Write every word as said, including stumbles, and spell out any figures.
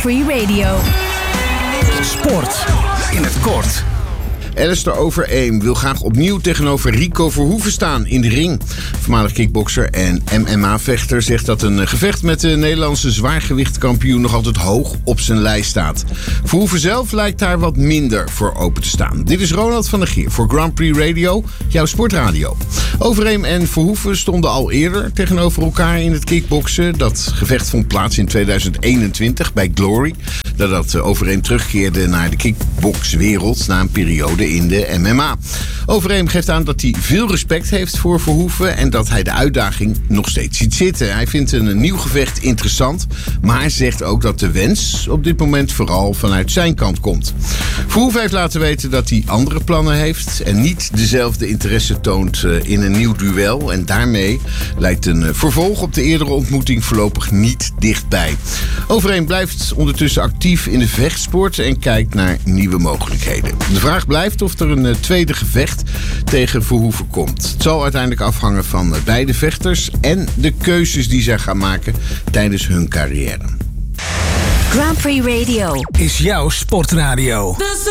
Prix Radio. Sport in het kort. Alistair Overeem wil graag opnieuw tegenover Rico Verhoeven staan in de ring. Voormalig kickbokser en M M A-vechter zegt dat een gevecht met de Nederlandse zwaargewichtkampioen nog altijd hoog op zijn lijst staat. Verhoeven zelf lijkt daar wat minder voor open te staan. Dit is Ronald van der Geer voor Grand Prix Radio, jouw sportradio. Overeem en Verhoeven stonden al eerder tegenover elkaar in het kickboksen. Dat gevecht vond plaats in tweeduizend eenentwintig bij Glory. Nadat Overeem terugkeerde naar de kickboxwereld na een periode in de M M A. Overeem geeft aan dat hij veel respect heeft voor Verhoeven en dat hij de uitdaging nog steeds ziet zitten. Hij vindt een nieuw gevecht interessant, maar zegt ook dat de wens op dit moment vooral vanuit zijn kant komt. Verhoeven heeft laten weten dat hij andere plannen heeft en niet dezelfde interesse toont in een nieuw duel. En daarmee lijkt een vervolg op de eerdere ontmoeting voorlopig niet dichtbij. Overeem blijft ondertussen actief in de vechtsport en kijkt naar nieuwe mogelijkheden. De vraag blijft of er een tweede gevecht tegen Verhoeven komt. Het zal uiteindelijk afhangen van beide vechters en de keuzes die zij gaan maken tijdens hun carrière. Grand Prix Radio Is jouw sportradio.